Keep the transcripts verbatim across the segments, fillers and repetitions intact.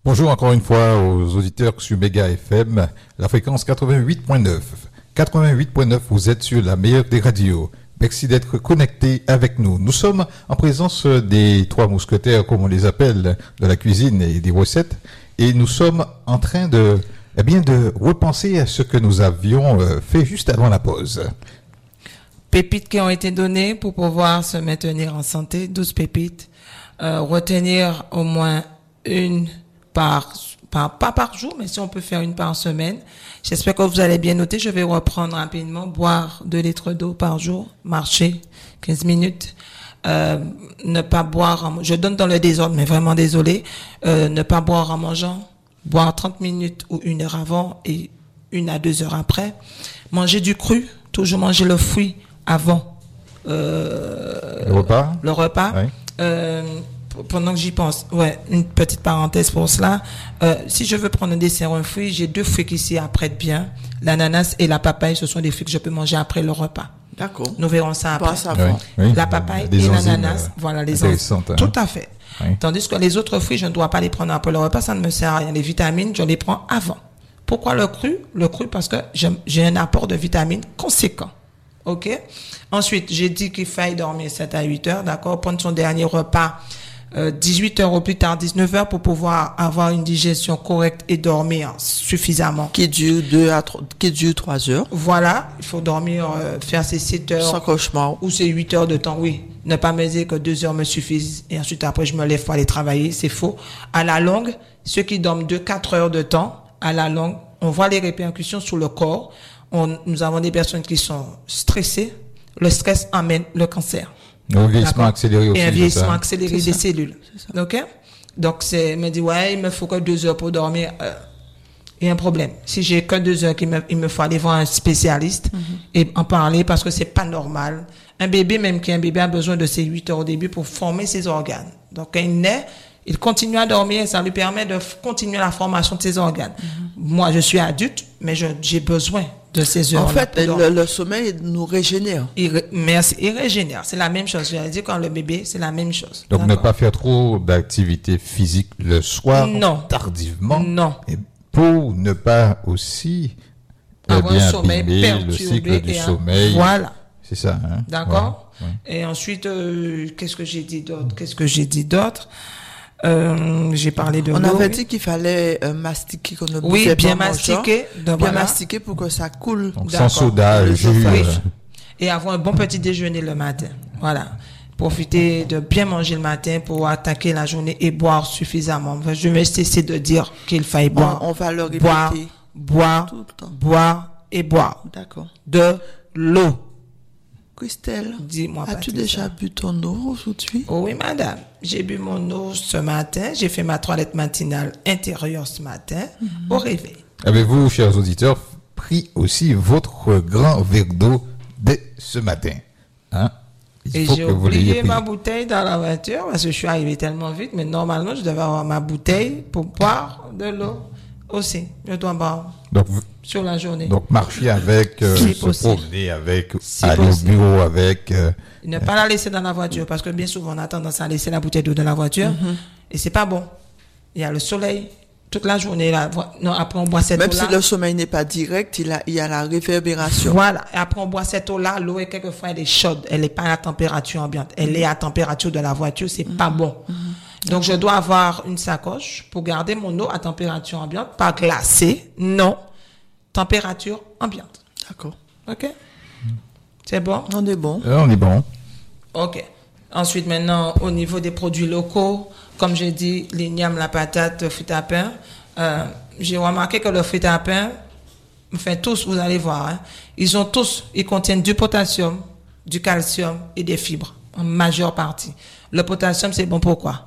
Bonjour encore une fois aux auditeurs sur Méga F M, la fréquence quatre-vingt-huit point neuf. quatre-vingt-huit point neuf, vous êtes sur la meilleure des radios. Merci d'être connectés avec nous. Nous sommes en présence des trois mousquetaires, comme on les appelle, de la cuisine et des recettes. Et nous sommes en train de, eh bien, de repenser à ce que nous avions fait juste avant la pause. Pépites qui ont été données pour pouvoir se maintenir en santé, douze pépites. Euh, retenir au moins une par, par, pas par jour, mais si on peut faire une par semaine. J'espère que vous allez bien noter. Je vais reprendre rapidement. Boire deux litres d'eau par jour. Marcher quinze minutes. Euh, ne pas boire, en, je donne dans le désordre, mais vraiment désolé. Euh, ne pas boire en mangeant. Boire trente minutes ou une heure avant et une à deux heures après. Manger du cru. Toujours manger le fruit avant. Euh, le repas. Le repas. Oui. Euh, pendant que j'y pense, ouais, une petite parenthèse pour cela. Euh, si je veux prendre un dessert ou un fruit, j'ai deux fruits qui s'y apprêtent bien. L'ananas et la papaye, ce sont des fruits que je peux manger après le repas. D'accord. Nous verrons ça après. Oui, oui. La papaye Des et enzymes, l'ananas, euh, voilà les enzymes. Hein. Tout à fait. Oui. Tandis que les autres fruits, je ne dois pas les prendre après le repas, ça ne me sert à rien. Les vitamines, je les prends avant. Pourquoi le cru? Le cru parce que j'ai un apport de vitamines conséquent. OK? Ensuite, j'ai dit qu'il faille dormir sept à huit heures, d'accord? Prendre son dernier repas euh, dix-huit heures au plus tard dix-neuf heures pour pouvoir avoir une digestion correcte et dormir suffisamment. Qui dure deux à trois, qui dure trois heures. Voilà, il faut dormir, euh, faire ces sept heures. Sans cauchemar. Ou ces huit heures de temps, oui. Ne pas me dire que deux heures me suffisent et ensuite après je me lève pour aller travailler, c'est faux. À la longue, ceux qui dorment deux, quatre heures de temps, à la longue, on voit les répercussions sur le corps. On, nous avons des personnes qui sont stressées. Le stress amène le cancer. Le vieillissement accéléré aussi. Et un vieillissement ça. accéléré des cellules. OK? Donc, c'est, me dit, ouais, il me faut que deux heures pour dormir. Euh, il y a un problème. Si j'ai que deux heures, il me, il me faut aller voir un spécialiste mm-hmm. et en parler parce que c'est pas normal. Un bébé, même qui est un bébé, a besoin de ces huit heures au début pour former ses organes. Donc, quand il naît, il continue à dormir et ça lui permet de f- continuer la formation de ses organes. Mm-hmm. Moi, je suis adulte, mais je, j'ai besoin de ces heures. En fait, le, le sommeil nous régénère. Il, ré, merci, il régénère. C'est la même chose. Je vais dire quand le bébé, c'est la même chose. Donc, d'accord. ne pas faire trop d'activité physique le soir, non. tardivement. Non. Et pour ne pas aussi avoir eh bien, un sommeil abîmer le cycle du un... sommeil. Voilà. C'est ça. Hein? D'accord. Ouais, ouais. Et ensuite, euh, qu'est-ce que j'ai dit d'autre Qu'est-ce que j'ai dit d'autre Euh, j'ai parlé de On l'eau, avait oui. dit qu'il fallait euh, mastiquer, qu'on ne oui, buvait bien pas mastiquer, bien voilà. mastiquer pour que ça coule. Donc, sans soda, jus. Oui. Et avoir un bon petit déjeuner le matin. Voilà. Profiter de bien manger le matin pour attaquer la journée et boire suffisamment. Je vais cesser de dire qu'il faille boire. On, on va le répéter. Boire, boire, tout le temps. boire et boire. D'accord. De l'eau. Christelle, dis-moi. as-tu déjà bu ton eau aujourd'hui? Oh oui, madame. J'ai bu mon eau ce matin. J'ai fait ma toilette matinale intérieure ce matin mm-hmm. au réveil. Avez-vous, chers auditeurs, pris aussi votre grand verre d'eau dès ce matin? Hein? Il Et faut j'ai que vous oublié l'ayez ma pris. bouteille dans la voiture parce que je suis arrivé tellement vite. Mais normalement, je devais avoir ma bouteille pour boire de l'eau aussi. Je dois boire. Donc, vous, sur la journée. Donc, marcher avec, euh, si se possible. promener avec, si aller possible. au bureau avec. Euh, ne pas la laisser dans la voiture parce que bien souvent, on a tendance à laisser la bouteille d'eau dans la voiture mm-hmm. et c'est pas bon. Il y a le soleil toute la journée. Là. Non, après, on boit cette Même eau-là. si le sommeil n'est pas direct, il, a, il y a la réverbération. Voilà. Et après, on boit cette eau-là. L'eau, est quelquefois, elle est chaude. Elle n'est pas à la température ambiante. Elle est à la température de la voiture. C'est mm-hmm. pas bon. Mm-hmm. Donc, je dois avoir une sacoche pour garder mon eau à température ambiante. Pas glacée. Non. Température ambiante. D'accord. OK? C'est bon? On est bon. Euh, on est bon. OK. Ensuite, maintenant, au niveau des produits locaux, comme j'ai dit, l'igname, la patate, le fruit à pain, euh, j'ai remarqué que le fruit à pain, enfin, tous, vous allez voir, hein, ils ont tous, ils contiennent du potassium, du calcium et des fibres, en majeure partie. Le potassium, c'est bon pour quoi?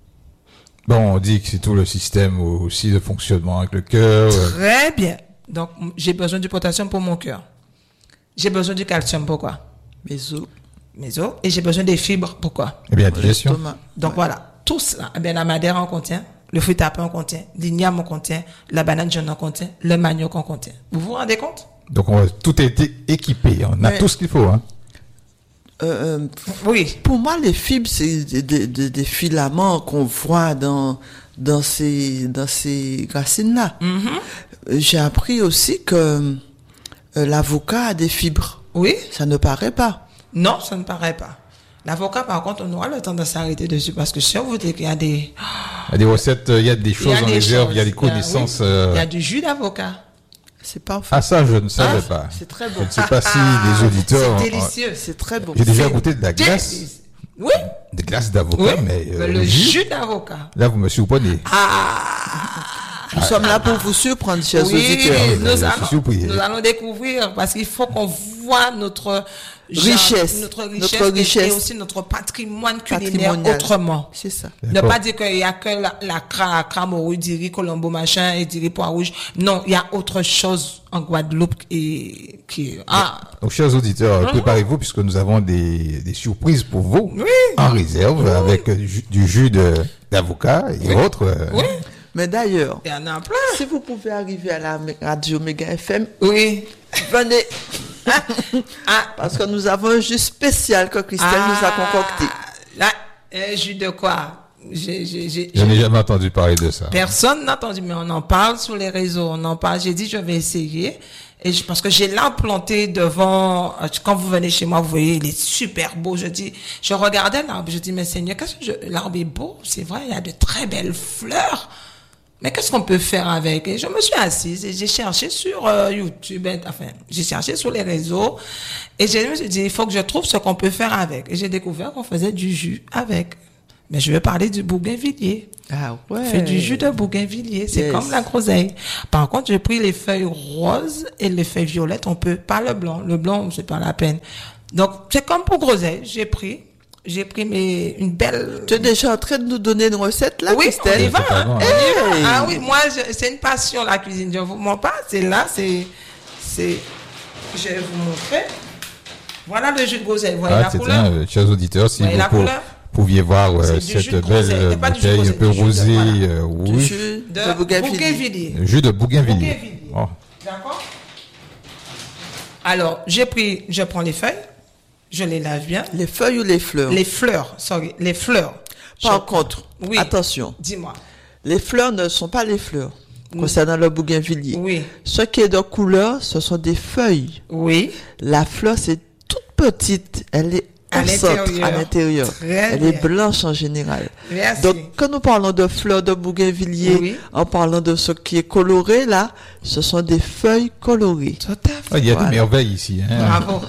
Bon, on dit que c'est tout le système aussi de fonctionnement avec le cœur. Très bien. Donc, j'ai besoin du potassium pour mon cœur. J'ai besoin du calcium, pourquoi? Mes os. Mes os. Et j'ai besoin des fibres, pourquoi? Eh bien, digestion. Donc, ouais. Voilà. Tout cela. Eh bien, la madère en contient, le fruit à pain en contient, l'igname en contient, la banane jaune en contient, le manioc en contient. Vous vous rendez compte? Donc, on a tout été équipé. On a Mais, tout ce qu'il faut, hein. Euh, oui. Pour moi, les fibres, c'est des, des, des, des filaments qu'on voit dans, dans ces, dans ces racines-là. Mhm. J'ai appris aussi que euh, l'avocat a des fibres. Oui. Ça ne paraît pas. Non, ça ne paraît pas. L'avocat, par contre, on aura le temps de s'arrêter dessus parce que si on vous dit qu'il y a des... Il y a des recettes, il y a des choses il y a en des réserve, choses. il y a des connaissances. Il y a, oui. euh, Il y a du jus d'avocat. C'est parfait. Ah, ça, je ne savais Ah, pas. c'est très Je bon. ne sais pas si les auditeurs. C'est délicieux. C'est très bon. J'ai déjà C'est goûté de la glace, délice- Oui. des glaces d'avocat, Oui. mais euh, le jus d'avocat. là, vous me surprenez. Nous sommes là pour vous surprendre, chers Oui, auditeurs. nous je suis allons, surpris. nous allons découvrir parce qu'il faut qu'on voit notre genre, Richesse. notre Notre richesse, et- richesse. et aussi notre patrimoine culinaire Patrimonial. autrement. C'est ça. Ne D'accord. pas dire qu'il y a que la, la cra, cramoru, diri, colombo, machin, et diri, pois rouge. Non, il y a autre chose en Guadeloupe et qui, ah, Donc, chers auditeurs, Ah. préparez-vous puisque nous avons des, des surprises pour vous Oui. en réserve avec euh, du, jus- du jus de, d'avocat et autres. euh, oui, Mais d'ailleurs, il y en a plein. si vous pouvez arriver à la radio Méga F M, Oui. venez. Ah, Parce que nous avons un jus spécial que Christelle nous a concocté. Là, un jus de quoi? J'ai, j'ai, j'ai, Je n'ai jamais entendu parler de ça. Personne n'a entendu, mais on en parle sur les réseaux, on en parle. J'ai dit, je vais essayer. Et je, parce que j'ai l'arbre planté devant, euh, quand vous venez chez moi, vous voyez, il est super beau. Je dis, je regardais l'arbre, je dis, mais Seigneur, qu'est-ce que je, l'arbre est beau, c'est vrai, il y a de très belles fleurs. Mais qu'est-ce qu'on peut faire avec? Et je me suis assise et j'ai cherché sur euh, YouTube, et- enfin, j'ai cherché sur les réseaux et je me suis dit, il faut que je trouve ce qu'on peut faire avec. Et j'ai découvert qu'on faisait du jus avec. Mais je vais parler du bougainvillier. Ah ouais. On fait du jus de bougainvillier, c'est Yes. comme la groseille. Par contre, j'ai pris les feuilles roses et les feuilles violettes, on peut pas le blanc. Le blanc, c'est pas la peine. Donc, c'est comme pour groseille, j'ai pris, j'ai pris mes, une belle... Tu es déjà en train de nous donner une recette là, Oui, on y Christelle? va, hein. Totalement. On y va. Hey. Ah oui, moi, je- c'est une passion, la cuisine. Je vous mens pas. C'est là, c'est, c'est, je vais vous montrer. Voilà le jus de groseille. Vous voyez Ah, la c'est couleur? un, euh, chers auditeurs, si Vous voyez vous la pou- couleur? pouviez voir euh, C'est du jus cette de groseille. belle C'est pas du jus de bouteille un groseille, peu du jus de- rosée, voilà. euh, Du rouge, jus De de bougainvillier. bougainvillier. jus de bougainvillier. Bougainvillier. Oh. D'accord? Alors, j'ai pris, je prends les feuilles, je les lave bien. Les feuilles ou les fleurs? Les fleurs, sorry, les fleurs. Par Je- contre, Oui. attention, Dis-moi. les fleurs ne sont pas les fleurs concernant le bougainvillier. Oui. Ce qui est de couleur, ce sont des feuilles. Oui. La fleur, c'est toute petite. Elle est À au centre, l'intérieur. à l'intérieur. Très Elle bien. est blanche en général. Merci. Donc, quand nous parlons de fleurs de bougainvillier, Oui. en parlant de ce qui est coloré, là, ce sont des feuilles colorées. Tout à fait. Ah, il y a Voilà. des merveilles ici. Hein. Bravo.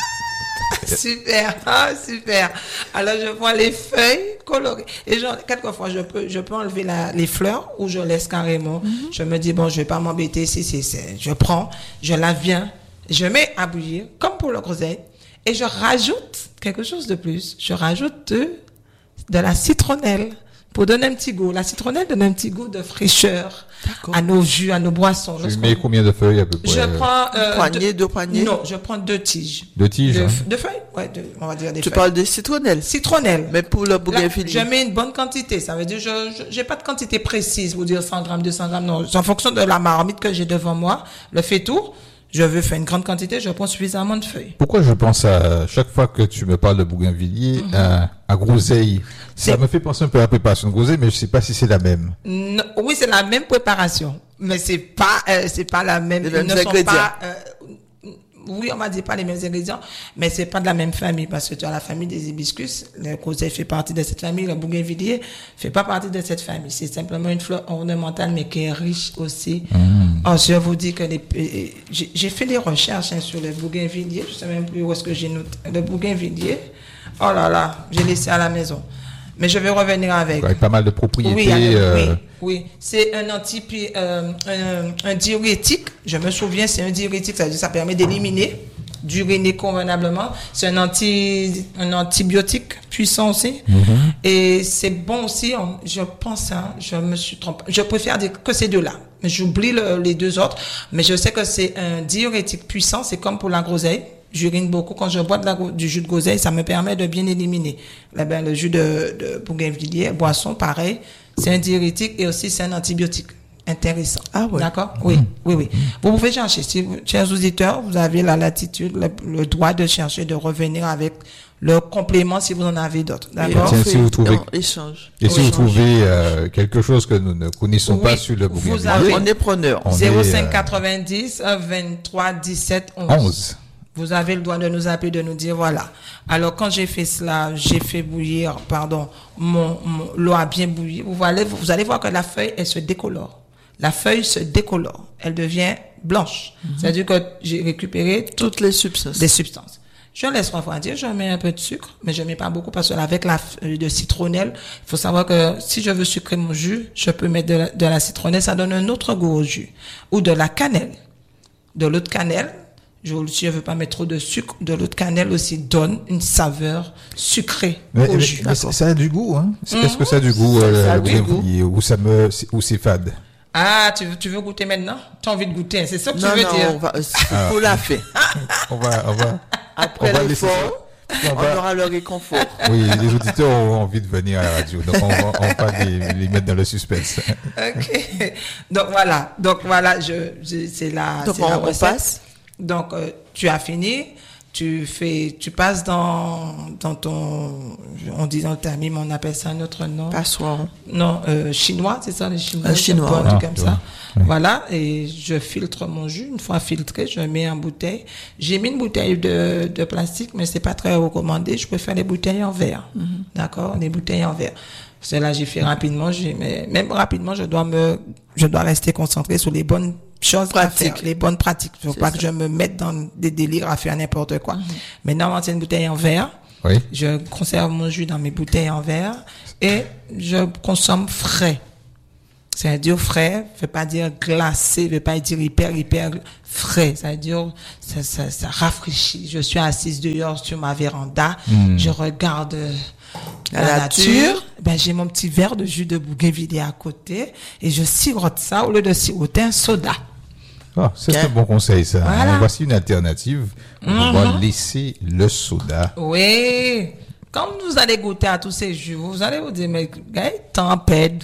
Super, ah, super. Alors je prends les feuilles colorées et genre, quelquefois je peux je peux enlever la, les fleurs ou je laisse carrément. Je me dis bon, je vais pas m'embêter si c'est c'est je prends, je lave bien, je mets à bouillir comme pour le groseille et je rajoute quelque chose de plus. Je rajoute de, de la citronnelle pour donner un petit goût. La citronnelle donne un petit goût de fraîcheur D'accord. à nos jus, à nos boissons. Tu Lorsqu'on- mets combien de feuilles à peu près? je prends euh, Poignée, deux poignées? Non, je prends deux tiges. Deux tiges, De, hein. de feuilles, ouais, de- on va dire des Tu feuilles. parles des citronnelles. Citronnelle. Mais pour le Là, bougainvillier. je mets une bonne quantité. Ça veut dire, je, je j'ai pas de quantité précise pour dire cent grammes, deux cents grammes. Non, c'est en fonction de la marmite que j'ai devant moi. Le fait tour. Je veux faire une grande quantité, je prends suffisamment de feuilles. Pourquoi je pense à chaque fois que tu me parles de bougainvillier à, à groseille? Ça C'est- me fait penser un peu à la préparation de groseille, mais je sais pas si c'est la même. Non, oui, c'est la même préparation, mais c'est pas, euh, c'est pas la même. Les ils mêmes ne sont ingrédients. pas, euh, oui, on va dire pas les mêmes ingrédients, mais c'est pas de la même famille parce que tu as la famille des hibiscus. Le groseille fait partie de cette famille. Le bougainvillier fait pas partie de cette famille. C'est simplement une fleur ornementale, mais qui est riche aussi. Oh, je vous dis que les, euh, j'ai j'ai fait des recherches hein, sur le bougainvillier. Je sais même plus où est-ce que j'ai noté le bougainvillier. Oh là là, j'ai laissé à la maison. Mais je vais revenir avec. Avec pas mal de propriétés. Oui, alors, euh, oui, oui. C'est un anti, euh, un, un diurétique. Je me souviens, c'est un diurétique, ça veut dire ça permet d'éliminer, d'uriner convenablement. C'est un anti, un antibiotique puissant aussi. Et c'est bon aussi. on- je pense, hein, je me suis trompée. Je préfère dire que ces deux-là. Mais j'oublie le- les deux autres. Mais je sais que c'est un diurétique puissant. C'est comme pour la groseille. J'urine beaucoup. Quand je bois de la, gro- du jus de groseille, ça me permet de bien éliminer. Eh ben, le jus de, de bougainvillier, boisson, pareil. C'est un diurétique et aussi c'est un antibiotique. Intéressant. Ah ouais. D'accord? Oui, oui, oui. Vous pouvez chercher. Si vous, chers auditeurs, vous avez la latitude, le, le droit de chercher, de revenir avec le complément si vous en avez d'autres. Et D'accord? on Tiens, fait si vous trouvez- un échange. Et si vous Échange. trouvez euh, quelque chose que nous ne connaissons Oui, pas sur le vous bougainvillier, avez- On est preneur. on zéro est, cinq euh, quatre-vingt-dix, vingt-trois, dix-sept, onze. onze. Vous avez le droit de nous appeler, de nous dire voilà. Alors quand j'ai fait cela, j'ai fait bouillir, pardon, mon, mon- l'eau a bien bouilli. Vous allez, vous allez voir que la feuille, elle se décolore. La feuille se décolore. Elle devient blanche. C'est-à-dire que j'ai récupéré toutes Toutes les substances. des substances. Je laisse refroidir, je mets un peu de sucre, mais je mets pas beaucoup parce que avec la feuille de citronnelle, il faut savoir que si je veux sucrer mon jus, je peux mettre de la, de la citronnelle, ça donne un autre goût au jus. Ou de la cannelle. De l'eau de cannelle, je, si je veux pas mettre trop de sucre, de l'eau de cannelle aussi donne une saveur sucrée Mais, au mais- jus. mais ça ça a du goût, hein? Est-ce que ça a du goût, euh, Ça a le du bougainvillier, ou ça me, ou c'est fade? Ah, tu veux, tu veux goûter maintenant? Tu as envie de goûter, c'est ça que Non, tu veux non, dire? on va, faut la faire. On va, on va, Après on va laisser l'effort, on on va- aura le réconfort. oui, les auditeurs ont envie de venir à la radio, donc on va, on va pas les, les mettre dans le suspense. Ok. Donc voilà. Donc voilà, je, je c'est la, Donc c'est la on, on recette. passe. Donc euh, tu as fini. Tu fais, tu passes dans, dans ton, on dit dans le tamis, mais on appelle ça un autre nom. Passoire. Non, euh, chinois, c'est ça, les chinois. Un chinois, un ouais. truc Ah, comme tu ça. vois. Oui. Voilà, et je filtre mon jus. Une fois filtré, je mets en bouteille. J'ai mis une bouteille de, de plastique, mais c'est pas très recommandé. Je préfère les bouteilles en verre. D'accord? Les bouteilles en verre. Cela, j'ai fait rapidement. J'ai, mais même rapidement, je dois me, je dois rester concentré sur les bonnes choses à Pratiques. faire, les bonnes pratiques. Faut C'est pas ça. que je me mette dans des délires à faire n'importe quoi. Maintenant, c'est une bouteille en verre. Oui. Je conserve mon jus dans mes bouteilles en verre et je consomme frais. C'est-à-dire frais, veut pas dire glacé, veut pas dire hyper, hyper frais. C'est-à-dire, ça, ça, ça rafraîchit. Je suis assise dehors sur ma véranda, je regarde euh, la, La nature. nature. Ben, j'ai mon petit verre de jus de bougainvillier à côté et je sirote ça au lieu de siroter un soda. Ah, c'est Bien. un bon conseil, ça. Voilà. Voici une alternative. On va laisser le soda. Oui. Quand vous allez goûter à tous ces jus, vous allez vous dire, mais, gars, tempête.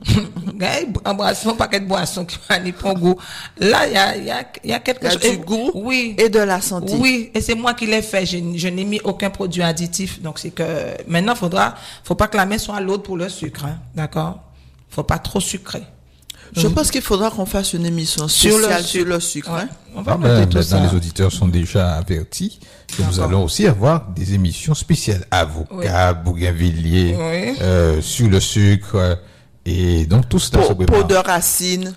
Gars, embrassons un paquet de boissons qui va aller pour goût. Là, il y a, il y a, il y a quelque Il y a chose. du Et- goût Oui. et de la santé. Oui. Et c'est moi qui l'ai fait. Je, je n'ai mis aucun produit additif. Donc, c'est que, maintenant, faudra, faut pas que la main soit lourde pour le sucre, hein. D'accord? Faut pas trop sucrer. Je pense qu'il faudra qu'on fasse une émission Sur le spéciale sucre. sur le sucre. Ouais. hein. On va Ah noter ben, tout ça. maintenant, les auditeurs sont déjà avertis que nous D'accord. allons aussi avoir des émissions spéciales. Avocat, bougainvillier, Oui. euh, sur le sucre, euh, et donc tout cela se Peau, peau prépare. de racine.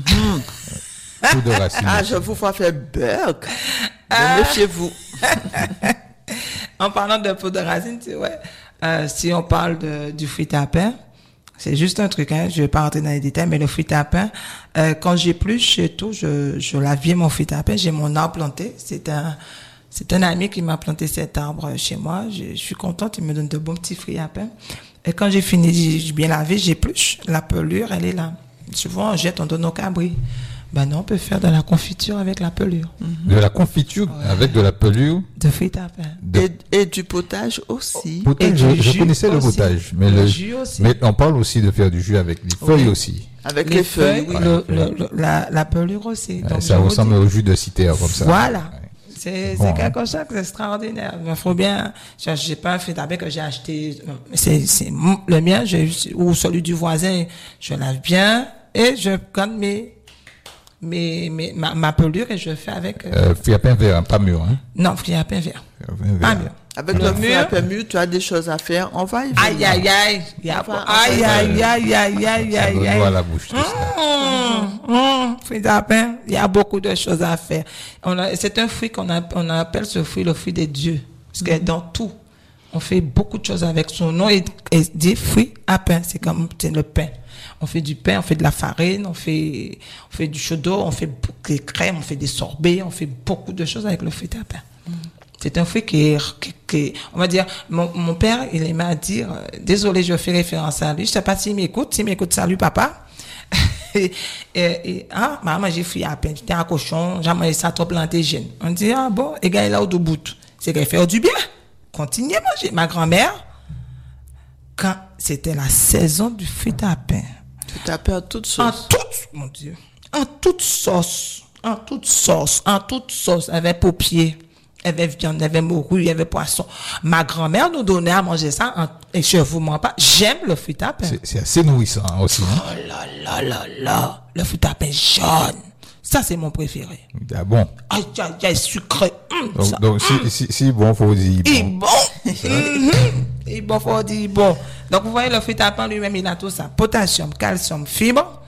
Peau de racine. Ah, je vous vois faire burk. Mais méfiez-vous. En parlant de peau de racine, c'est ouais. Euh, si on parle de, du fruit à pain, c'est juste un truc, hein. Je vais pas rentrer dans les détails, mais le fruit à pain, euh, quand j'épluche et tout, je, je lave bien mon fruit à pain. J'ai mon arbre planté. C'est un, c'est un ami qui m'a planté cet arbre chez moi. Je, je suis contente. Il me donne de bons petits fruits à pain. Et quand j'ai fini, j'ai j'ai bien lavé, j'épluche. La pelure, elle est là. Souvent, on jette, on donne au cabri. Ben non, on peut faire de la confiture avec la pelure. De la confiture avec de la pelure. De fruits à pain. De Et, et du potage aussi. potage, Et je, du je jus connaissais le aussi. potage, mais Le le, jus aussi. mais on parle aussi de faire du jus avec les feuilles aussi. Avec les, feuilles, oui. le- le- le- la, la pelure aussi. Euh, Donc, ça je vous ressemble dis- au jus de citerne comme ça. Voilà. Ouais. C'est Bon, c'est hein. quelque chose d'extraordinaire. Il faut bien. J'ai j'ai pas un fait d'abord que j'ai acheté. C'est c'est mon- le mien, j'ai ou celui du voisin. Je lave bien et je garde mes mes, mes ma, ma pelure et je fais avec. Euh, Euh, fruit à pain vert, hein, pas mûr. Hein. non, fruit à pain vert. Fruit à pain vert. Pas mûr. Avec Le le mur. fruit à pain mûr, tu as des choses à faire. On va y venir. Aïe aïe aïe. Il y a Enfin, aïe enfin, aïe aïe aïe aïe Ça aïe donne aïe. l'eau à la bouche, tout ça. Mmh, mmh, fruit à pain, il y a beaucoup de choses à faire. On a, c'est un fruit qu'on a, on appelle ce fruit le fruit des dieux. Parce que dans tout, on fait beaucoup de choses avec son nom et, et dit fruit à pain. C'est comme, c'est le pain. On fait du pain, on fait de la farine, on fait, on fait du chaudot, on fait des crèmes, on fait des sorbets, on fait beaucoup de choses avec le fruit à pain. C'est un fruit qui est, qui, qui- on va dire, mon, mon père, il aimait à dire, euh, désolé, je fais référence à lui, je sais pas s'il m'écoute, s'il m'écoute, salut papa. et, et, et, ah, maman, j'ai fruit à pain, j'étais un cochon, j'ai mangé ça trop planté jeune. On dit, ah bon, et gars, il a au bout. C'est qu'elle fait du bien. Continuez à manger. Ma grand-mère, quand c'était la saison du fruit à pain, Tu as peur toute en sauce. toute, mon Dieu, en toute sauce, en toute sauce, en toute sauce, avec paupier. Il y avait viande, il y avait morue, il y avait poisson. Ma grand-mère nous donnait à manger ça, en, et je vous mens pas, j'aime le fruit à pain. C'est, c'est assez nourrissant hein, aussi. Hein? Oh là là là là, le fruit à pain jaune. Ça, c'est mon préféré. Ah bon. Aïe, aïe, aïe, sucré. Hum, Donc, ça. donc si, si, si bon, faut dire Et bon. bon. Mhm. Et bon, faut dire bon. Donc, vous voyez, le fruit à pain lui-même, il a tout ça. Potassium, calcium, fibres.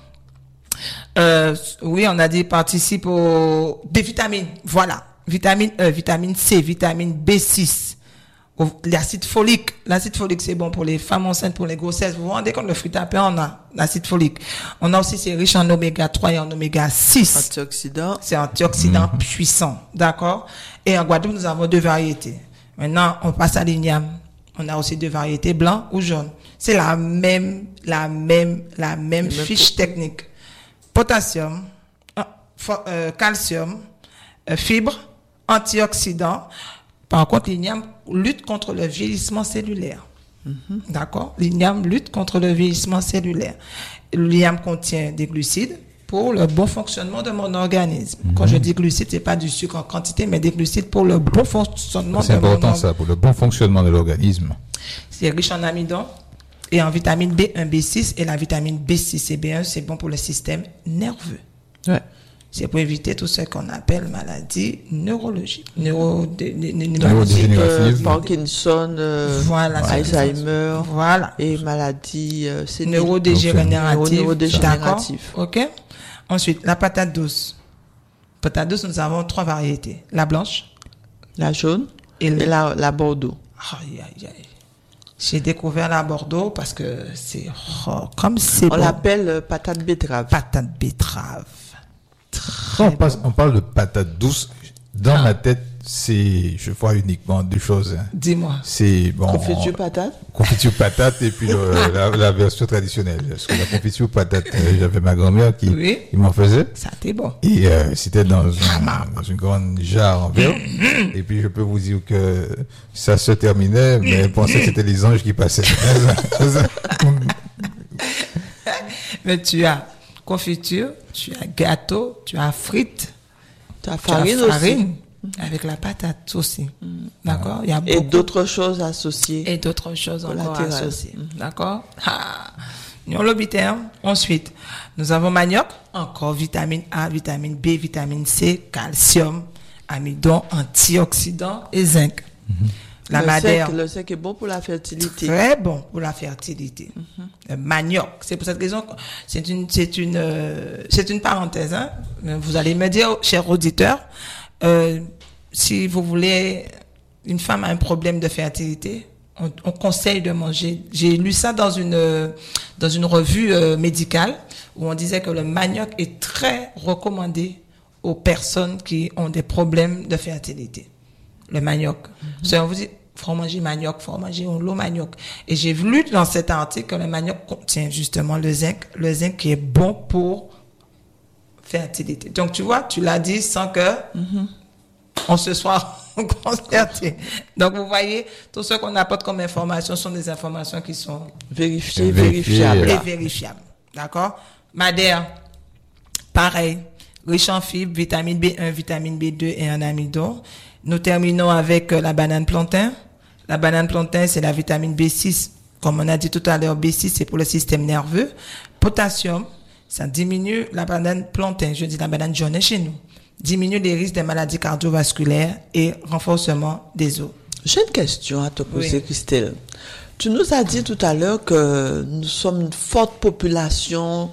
Euh, oui, on a dit participe aux, des vitamines. Voilà. Vitamine E, vitamine C, vitamine B six. L'acide folique. L'acide folique, c'est bon pour les femmes enceintes, pour les grossesses. Vous vous rendez compte, le fruit à pain, on a l'acide folique. On a aussi, c'est riche en oméga trois et en oméga six. Antioxydant. C'est antioxydant Mhm. puissant. D'accord? Et en Guadeloupe, nous avons deux variétés. Maintenant, on passe à l'igname. On a aussi deux variétés, blanc ou jaune. C'est la même, la même, la même Le même fiche po- technique. Potassium, euh, fo- euh, calcium, euh, fibres, antioxydants. Par contre, l'igname lutte contre le vieillissement cellulaire. D'accord? L'igname lutte contre le vieillissement cellulaire. L'igname contient des glucides pour le bon fonctionnement de mon organisme. Quand je dis glucides, c'est pas du sucre en quantité, mais des glucides pour le bon fonctionnement C'est de mon important organisme. ça, pour le bon fonctionnement de l'organisme. C'est riche en amidon et en vitamine B un, B six, et la vitamine B six et B un, c'est bon pour le système nerveux. Ouais. C'est pour éviter tout ce qu'on appelle maladie neurologique. Neuro, dé- dé- dé- Neurodégénérative. Euh, Générative. Parkinson, euh, Voilà. c'est Alzheimer ça. Voilà. et maladies euh, séniles. Neurodégénérative. Neurodégénérative. D'accord. OK. Ensuite, la patate douce. Patate douce, nous avons trois variétés. La blanche La jaune et, et le... la, la Bordeaux. Aïe, aïe, aïe. J'ai découvert la Bordeaux parce que c'est oh, comme c'est On bon. l'appelle euh, patate betterave. Patate betterave. Quand on, passe, on parle de patate douce, dans Ah. ma tête, c'est, je vois uniquement deux choses. hein. Dis-moi. C'est bon. Confiture patate. Confiture patate et puis le- la, la version traditionnelle. Parce que la confiture patate, euh, j'avais ma grand-mère qui, Oui. qui m'en faisait. Ça, t'es bon. Et euh, c'était dans, un, dans une grande jarre en verre. Et puis je peux vous dire que ça se terminait, mais elle pensait que c'était les anges qui passaient. Mais tu as confiture, tu as gâteau, tu as frites, Tu as tu as farine aussi. farine avec la patate aussi. D'accord? Il y a Et beaucoup d'autres choses associées. et d'autres choses encore Collatérales. associées. D'accord? Ah. Nous avons l'obiter. Ensuite, nous avons manioc, encore vitamine A, vitamine B, vitamine C, calcium, amidon, antioxydants et zinc. La le madère. sec, le sec est bon pour la fertilité. Très bon pour la fertilité. Le manioc. C'est pour cette raison que c'est une, c'est une, euh, c'est une parenthèse, hein. Vous allez me dire, chers auditeurs, euh, si vous voulez, une femme a un problème de fertilité, on, on conseille de manger. J'ai lu ça dans une, euh, dans une revue euh, médicale où on disait que le manioc est très recommandé aux personnes qui ont des problèmes de fertilité. Le manioc. Mm-hmm. On vous dit, faut manger manioc, faut manger l'eau manioc. Et j'ai lu dans cet article que le manioc contient justement le zinc, le zinc qui est bon pour fertilité. Donc tu vois, tu l'as dit sans que mm-hmm. on se soit concerté. Donc vous voyez, tout ce qu'on apporte comme information sont des informations qui sont Vérifiées, Vérifié, vérifiables. et vérifiables. D'accord? Madère, pareil, riche en fibres, vitamine B un, vitamine B deux et en amidon. Nous terminons avec euh, la banane plantain. La banane plantain, c'est la vitamine B six. Comme on a dit tout à l'heure, B six, c'est pour le système nerveux. Potassium, ça diminue la banane plantain, je dis la banane jaune chez nous. Diminue les risques des maladies cardiovasculaires et renforcement des os. J'ai une question à te poser, Oui. Christelle. Tu nous as dit tout à l'heure que nous sommes une forte population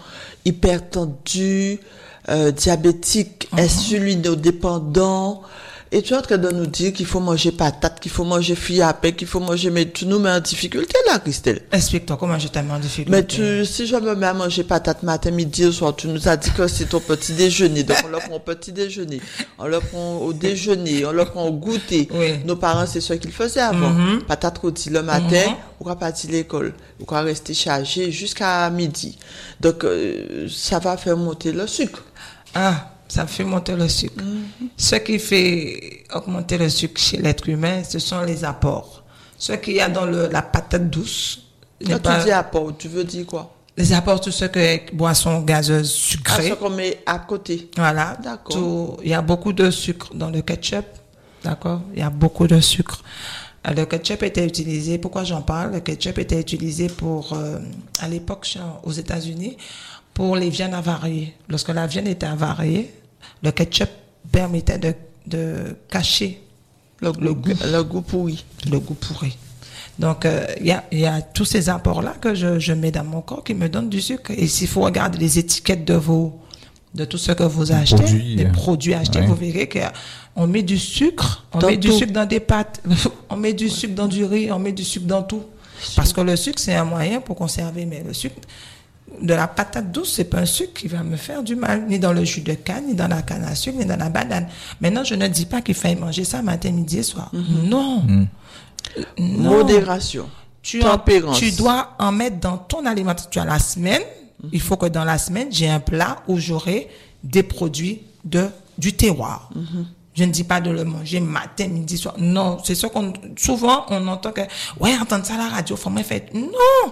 hypertendue, euh, diabétique, Mhm. insulinodépendant. Et tu es en train de nous dire qu'il faut manger patate, qu'il faut manger filet à pain, qu'il faut manger... Mais tu nous mets en difficulté là, Christelle. Explique-toi comment je t'ai mis en difficulté. Mais tu, si je me mets à manger patate matin, midi et soir, tu nous as dit que c'est ton petit déjeuner. Donc, on le prend au petit déjeuner. On le prend au déjeuner. On le prend au goûter. Oui. Nos parents, c'est ce qu'ils faisaient avant. Mhm. Patate rôtie le matin, Mhm. on va partir à l'école. On va rester chargé jusqu'à midi. Donc, euh, ça va faire monter le sucre. Ah, ça fait monter le sucre. Mm-hmm. Ce qui fait augmenter le sucre chez l'être humain, ce sont les apports. Ce qu'il y a dans le, la patate douce. n'est Quand pas- tu dis apport, tu veux dire quoi? Les apports, tout ce que est boisson gazeuse Ah, sucrée. ce qu'on met à côté. Voilà. D'accord. Tout- Il y a beaucoup de sucre dans le ketchup. D'accord? Il y a beaucoup de sucre. Le ketchup était utilisé, pourquoi j'en parle? Le ketchup était utilisé pour, euh, à l'époque, aux États-Unis, pour les viandes avariées. Lorsque la viande était avariée, le ketchup permettait de, de cacher le, le, goût, le goût pourri. Le goût pourri. Donc, il euh, y, a, y a tous ces apports-là que je, je mets dans mon corps qui me donnent du sucre. Et s'il faut regarder les étiquettes de vos, de tout ce que vous achetez, produits, les produits achetés, ouais. Vous verrez qu'on met du sucre, on dans met tout. Du sucre dans des pâtes, on met du sucre dans du riz, on met du sucre dans tout. Parce que le sucre, c'est un moyen pour conserver, mais le sucre de la patate douce, c'est pas un sucre qui va me faire du mal, ni dans le jus de canne, ni dans la canne à sucre, ni dans la banane. Maintenant, je ne dis pas qu'il faille manger ça matin, midi et soir. Mm-hmm. Non. Mm. Non. Modération. Tu, en, tu dois en mettre dans ton alimentation. Tu as la semaine. Mm-hmm. Il faut que dans la semaine, j'ai un plat où j'aurai des produits de, du terroir. Mm-hmm. Je ne dis pas de le manger matin, midi, soir. Non, c'est ça qu'on, souvent, on entend que, ouais, entendre ça à la radio, faut me faire. Non!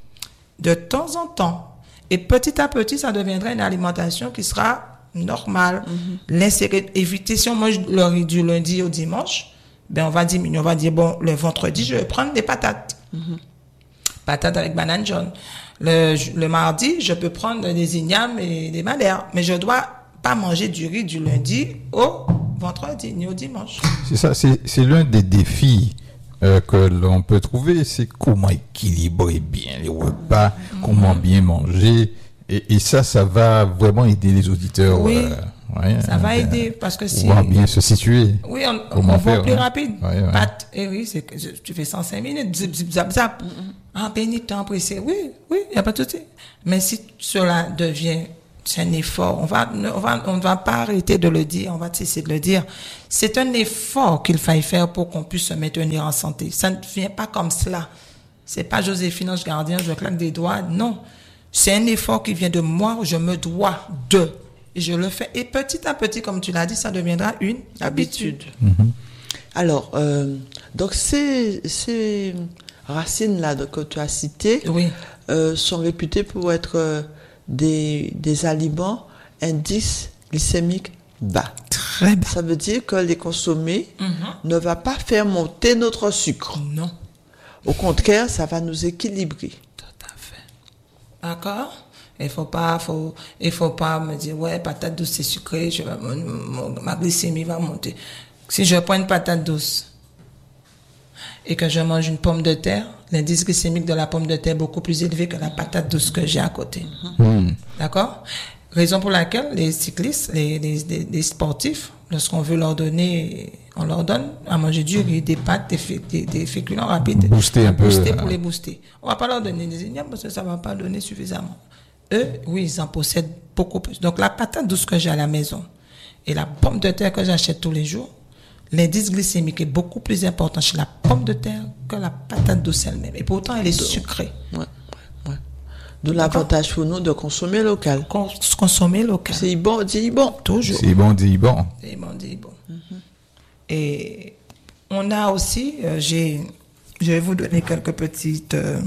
De temps en temps. Et petit à petit, ça deviendra une alimentation qui sera normale. Mm-hmm. L'insérer, éviter, si on mange le riz du lundi au dimanche, ben, on va diminuer, on va dire, bon, le vendredi, je vais prendre des patates. Mm-hmm. Patates avec banane jaune. Le, le mardi, je peux prendre des ignames et des madères. Mais je dois pas manger du riz du lundi au vendredi, ni au dimanche. C'est ça, c'est, c'est l'un des défis euh, que l'on peut trouver, c'est comment équilibrer bien les repas, mm-hmm. comment bien manger. Et, et ça, ça va vraiment aider les auditeurs. Oui. Euh, Ouais, ça va bien, aider parce que si on va bien se situer. Oui, on, on va faire, plus ouais. rapide. Ouais, ouais. Pâte et riz, c'est que tu fais cent cinq minutes, zip, zip, zap, zap. Mm-hmm. En pénitent, pressé. Oui, oui, il n'y a pas de souci. Mais si cela devient, c'est un effort, on va, on va, on ne va pas arrêter de le dire, on va cesser de le dire. C'est un effort qu'il faille faire pour qu'on puisse se maintenir en santé. Ça ne vient pas comme cela. C'est pas Joséphine Ange Gardien, je claque des doigts. Non. C'est un effort qui vient de moi, je me dois de. Et je le fais. Et petit à petit, comme tu l'as dit, ça deviendra une habitude. Mm-hmm. Alors, euh, donc ces, ces racines-là que tu as citées oui. euh, sont réputées pour être euh, des, des aliments indice glycémique bas. Très bas. Ça veut dire que les consommer mm-hmm. ne va pas faire monter notre sucre. Non. Au contraire, ça va nous équilibrer. Tout à fait. D'accord? Il faut pas, faut, il faut pas me dire, ouais, patate douce, c'est sucré, je vais, mon, mon, ma glycémie va monter. Si je prends une patate douce et que je mange une pomme de terre, l'indice glycémique de la pomme de terre est beaucoup plus élevé que la patate douce que j'ai à côté. Mm-hmm. D'accord? Raison pour laquelle les cyclistes, les, les, les, les sportifs, lorsqu'on veut leur donner, on leur donne à manger du riz, des pâtes, des, fé, des, des féculents rapides. Booster un peu. Booster pour les booster. On va pas leur donner des ignames parce que ça va pas donner suffisamment. Eux, oui, ils en possèdent beaucoup plus. Donc, la patate douce que j'ai à la maison et la pomme de terre que j'achète tous les jours, l'indice glycémique est beaucoup plus important chez la pomme de terre que la patate douce elle-même. Et pourtant, elle est sucrée. Ouais, ouais, ouais. D'où l'avantage pour nous de consommer local. Cons- consommer local. C'est bon, dis bon. Toujours. C'est bon, dis bon. C'est bon, dis bon. Mm-hmm. Et on a aussi, euh, j'ai, je vais vous donner quelques petites... Euh,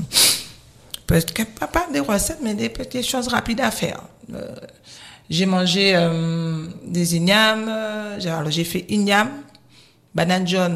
pas des recettes, mais des petites choses rapides à faire. Euh, j'ai mangé euh, des ignames, euh, j'ai, alors j'ai fait igname, banane jaune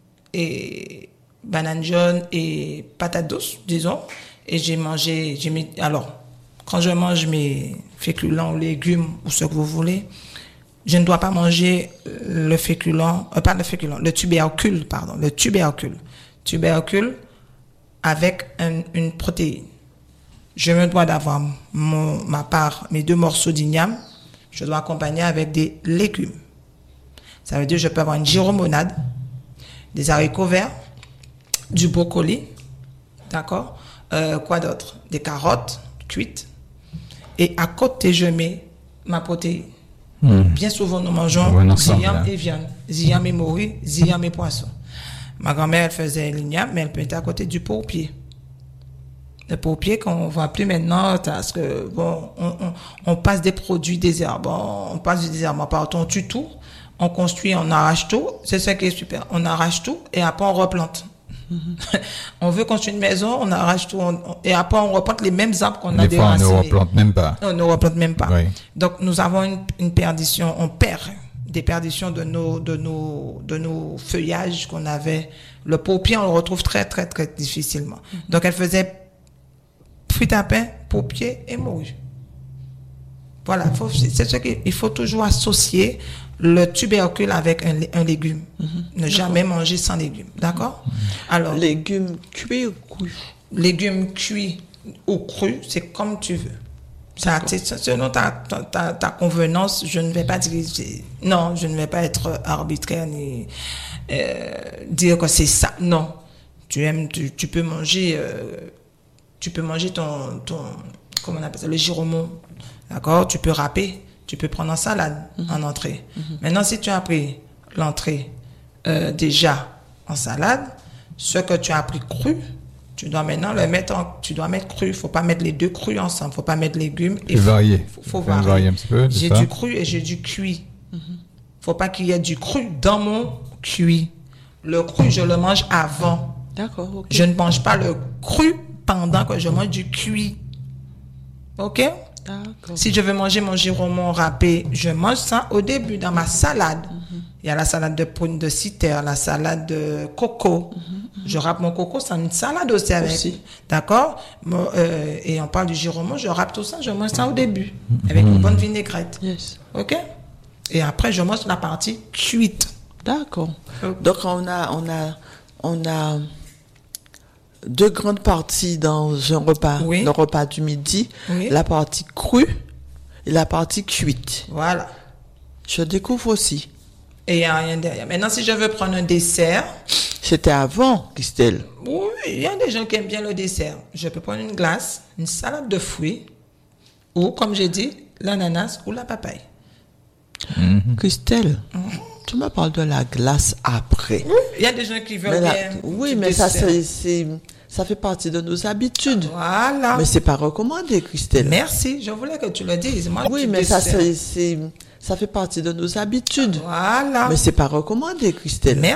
et banane jaune et patate douce, disons. Et j'ai mangé, j'ai mis, alors, quand je mange mes féculents ou légumes ou ce que vous voulez, je ne dois pas manger le féculent, euh, pas le féculent, le tubercule, pardon, le tubercule. Tubercule avec un, une protéine. Je me dois d'avoir mon, ma part, mes deux morceaux d'igname. Je dois accompagner avec des légumes. Ça veut dire que je peux avoir une gyromonade, des haricots verts, du brocoli, d'accord? Euh, quoi d'autre? Des carottes cuites. Et à côté, je mets ma protéine. Mmh. Bien souvent, nous mangeons bon ziyam et viande, ziyam et morue, ziyam et poisson. Ma grand-mère, elle faisait l'igname, mais elle mettait à côté du pourpier. Le pourpier qu'on voit plus maintenant parce que bon, on, on, on passe des produits désherbants, on passe du désherbant partout, on tue tout, on construit, on arrache tout, c'est ça qui est super. On arrache tout et après on replante. Mm-hmm. On veut construire une maison, on arrache tout on, on, et après on replante les mêmes arbres qu'on des a déracinés. On ne replante même pas. On ne replante même pas. Oui. Donc nous avons une, une perdition, on perd déperdition de nos, de nos, de nos feuillages qu'on avait. Le paupier, on le retrouve très, très, très difficilement. Donc, elle faisait fruit à pain, paupier et morue. Voilà, faut, c'est ce qu'il faut toujours associer le tubercule avec un, un légume. Mm-hmm. Ne jamais manger sans légumes. D'accord? Alors, légumes cuits ou crus? Légumes cuits ou crus, c'est comme tu veux. Ça, selon ta, ta, ta, ta convenance, je ne vais pas dire, non, je ne vais pas être arbitraire ni euh, dire que c'est ça. Non, tu aimes, tu, tu peux manger, euh, tu peux manger ton, ton, comment on appelle ça, le giromon, d'accord? Tu peux râper, tu peux prendre en salade, mm-hmm. en entrée. Mm-hmm. Maintenant, si tu as pris l'entrée euh, déjà en salade, ce que tu as pris cru, tu dois maintenant le mettre en, tu dois mettre cru. Faut pas mettre les deux crus ensemble. Faut pas mettre légumes. Et faut varier. Faut, faut varier. varier un petit peu. J'ai du cru et j'ai du cuit. Mm-hmm. Faut pas qu'il y ait du cru dans mon cuit. Le cru, je le mange avant. D'accord, ok. Je ne mange pas le cru pendant que je mange du cuit. Ok? D'accord. Si je veux manger mon giromon râpé, je mange ça au début dans ma salade. Mm-hmm. Il y a la salade de prune de citer, la salade de coco. Mm-hmm. Je râpe mon coco, c'est une salade aussi avec. Aussi. D'accord? euh, Et on parle du giromon, je râpe tout ça, je mange ça au début. Mm-hmm. Avec une bonne vinaigrette. Yes. OK? Et après, je mange la partie cuite. D'accord. Okay. Donc, on a, on a, on a deux grandes parties dans un repas, oui. le repas du midi. Oui. La partie crue et la partie cuite. Voilà. Je découvre aussi. Et il n'y a rien derrière. Maintenant, si je veux prendre un dessert. C'était avant, Christelle. Oui, il y a des gens qui aiment bien le dessert. Je peux prendre une glace, une salade de fruits, ou, comme j'ai dit, l'ananas ou la papaye. Mm-hmm. Christelle, mm-hmm. tu me parles de la glace après. Oui, il y a des gens qui veulent mais bien. La, oui, mais ça, c'est, c'est, ça fait partie de nos habitudes. Voilà. Mais c'est pas recommandé, Christelle. Merci, je voulais que tu le dises. Moi, oui, mais ça, c'est, c'est, ça fait partie de nos habitudes. Voilà. Mais c'est pas recommandé, Christelle. Merci.